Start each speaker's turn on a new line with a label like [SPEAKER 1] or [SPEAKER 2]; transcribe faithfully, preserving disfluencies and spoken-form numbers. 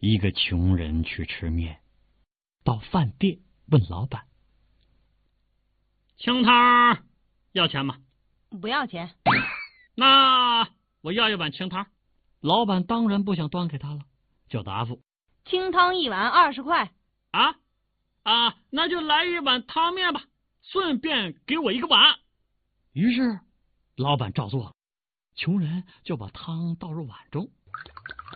[SPEAKER 1] 一个穷人去吃面，到饭店问老板：“清汤要钱吗？”“
[SPEAKER 2] 不要钱。”“
[SPEAKER 1] 那我要一碗清汤。”老板当然不想端给他了，就答复：“
[SPEAKER 2] 清汤一碗二十块。”“
[SPEAKER 1] 啊啊，那就来一碗汤面吧，顺便给我一个碗。”于是老板照做了，穷人就把汤倒入碗中。